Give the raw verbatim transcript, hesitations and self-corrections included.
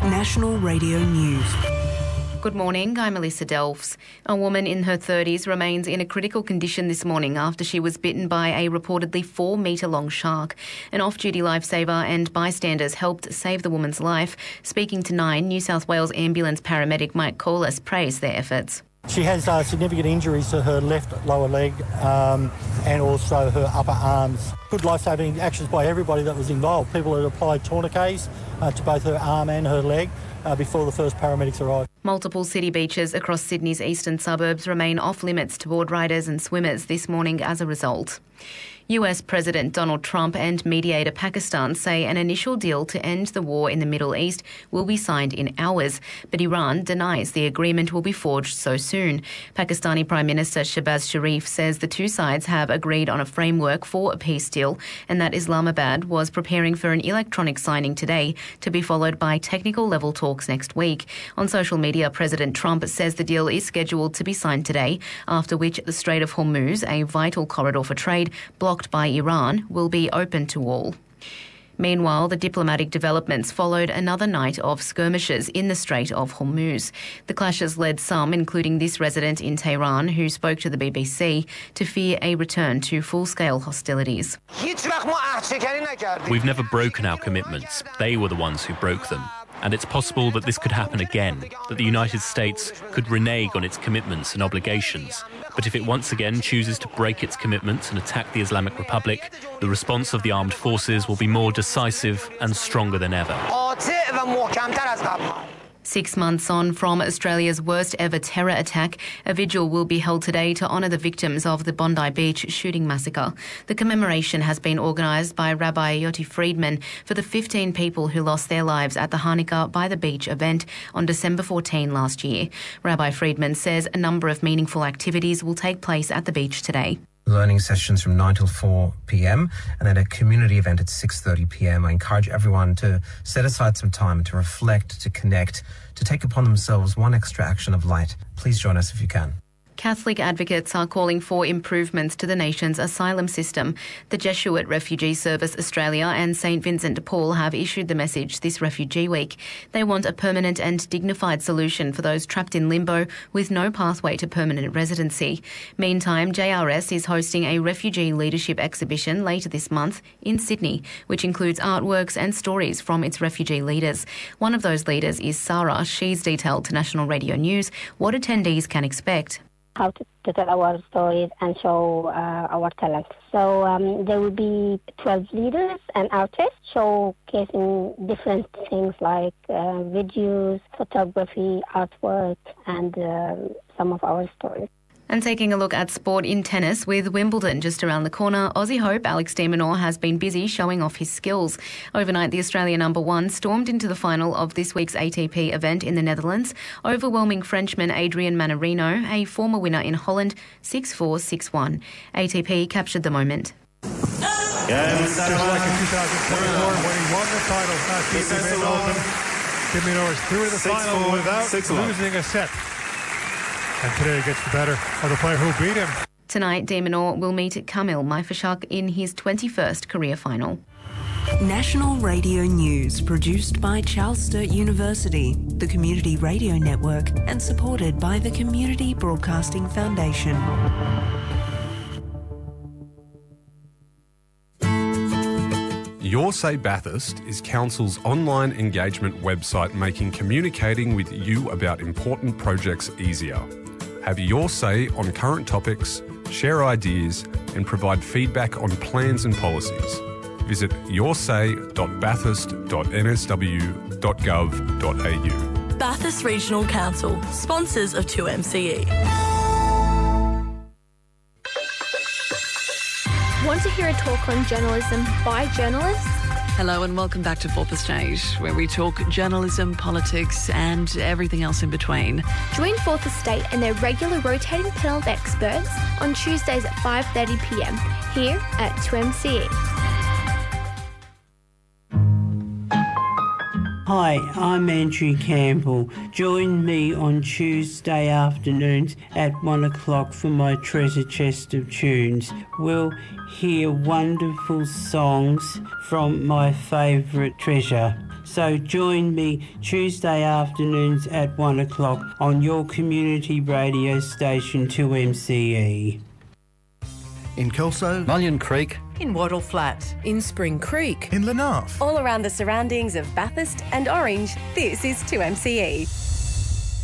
National Radio News. Good morning, I'm Melissa Delves. A woman in her thirties remains in a critical condition this morning after she was bitten by a reportedly four metre long shark. An off-duty lifesaver and bystanders helped save the woman's life. Speaking to Nine, New South Wales ambulance paramedic Mike Corliss praised their efforts. She has uh, significant injuries to her left lower leg um, and also her upper arms. Good life-saving actions by everybody that was involved. People had applied tourniquets uh, to both her arm and her leg uh, before the first paramedics arrived. Multiple city beaches across Sydney's eastern suburbs remain off-limits to board riders and swimmers this morning as a result. U S President Donald Trump and mediator Pakistan say an initial deal to end the war in the Middle East will be signed in hours, but Iran denies the agreement will be forged so soon. Pakistani Prime Minister Shehbaz Sharif says the two sides have agreed on a framework for a peace deal and that Islamabad was preparing for an electronic signing today to be followed by technical-level talks next week. On social media, President Trump says the deal is scheduled to be signed today, after which the Strait of Hormuz, a vital corridor for trade, blocked by Iran, will be open to all. Meanwhile, the diplomatic developments followed another night of skirmishes in the Strait of Hormuz. The clashes led some, including this resident in Tehran, who spoke to the B B C, to fear a return to full-scale hostilities. We've never broken our commitments. They were the ones who broke them. And it's possible that this could happen again, that the United States could renege on its commitments and obligations. But if it once again chooses to break its commitments and attack the Islamic Republic, the response of the armed forces will be more decisive and stronger than ever. Six months on from Australia's worst ever terror attack, a vigil will be held today to honour the victims of the Bondi Beach shooting massacre. The commemoration has been organised by Rabbi Yoti Friedman for the fifteen people who lost their lives at the Hanukkah by the Beach event on December fourteenth last year. Rabbi Friedman says a number of meaningful activities will take place at the beach today. Learning sessions from nine till four p.m. and then a community event at six thirty p.m. I encourage everyone to set aside some time to reflect, to connect, to take upon themselves one extra action of light. Please join us if you can. Catholic advocates are calling for improvements to the nation's asylum system. The Jesuit Refugee Service Australia and Saint Vincent de Paul have issued the message this Refugee Week. They want a permanent and dignified solution for those trapped in limbo with no pathway to permanent residency. Meantime, J R S is hosting a refugee leadership exhibition later this month in Sydney, which includes artworks and stories from its refugee leaders. One of those leaders is Sarah. She's detailed to National Radio News what attendees can expect. How to, to tell our stories and show uh, our talent. So um, there will be twelve leaders and artists showcasing different things like uh, videos, photography, artwork, and uh, some of our stories. And taking a look at sport in tennis with Wimbledon just around the corner, Aussie hope Alex de Minaur has been busy showing off his skills. Overnight, the Australian number one stormed into the final of this week's A T P event in the Netherlands, overwhelming Frenchman Adrian Manarino, a former winner in Holland, six four, six one. A T P captured the moment. Just like in two thousand twenty-four when he won the title at the A T P Open, de Minaur is through to the final without losing a set. And today gets the better of the player who beat him. Tonight, de Minaur will meet Kamil Maifashuk in his twenty-first career final. National Radio News, produced by Charles Sturt University, the Community Radio Network, and supported by the Community Broadcasting Foundation. Your Say Bathurst is Council's online engagement website making communicating with you about important projects easier. Have your say on current topics, share ideas and provide feedback on plans and policies. Visit your say dot bathurst dot n s w dot gov dot a u. Bathurst Regional Council, sponsors of two M C E. Want to hear a talk on journalism by journalists? Hello and welcome back to Fourth Estate, where we talk journalism, politics and everything else in between. Join Fourth Estate and their regular rotating panel of experts on Tuesdays at five thirty p m here at two M C E. Hi, I'm Andrew Campbell. Join me on Tuesday afternoons at one o'clock for my treasure chest of tunes. We'll hear wonderful songs from my favourite treasure. So join me Tuesday afternoons at one o'clock on your community radio station two M C E. In Kelso, Mullion Creek, in Wattle Flat, in Spring Creek, in Lenarth. All around the surroundings of Bathurst and Orange, this is two M C E.